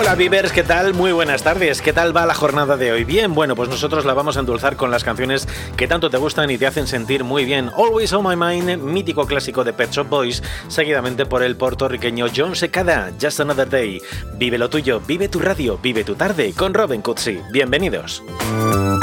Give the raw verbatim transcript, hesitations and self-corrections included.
Hola Vivers, ¿qué tal? Muy buenas tardes. ¿Qué tal va la jornada de hoy? Bien, bueno, pues nosotros la vamos a endulzar con las canciones que tanto te gustan y te hacen sentir muy bien. Always on My Mind, mítico clásico de Pet Shop Boys, seguidamente por el puertorriqueño Jon Secada, Just Another Day. Vive lo tuyo, vive tu radio, vive tu tarde con Robin Cutsi. Bienvenidos.